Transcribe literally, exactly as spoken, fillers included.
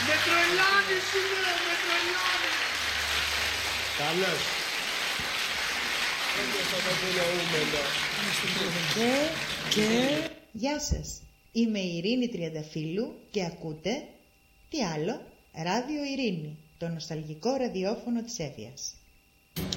Με τρελάνεις είναι, με τρελάνεις. Καλώς. Και, και... Γεια σας. Είμαι η Ειρήνη Τριανταφύλλου και ακούτε... Τι άλλο? Ράδιο Ειρήνη, το νοσταλγικό ραδιόφωνο της Εύβοιας.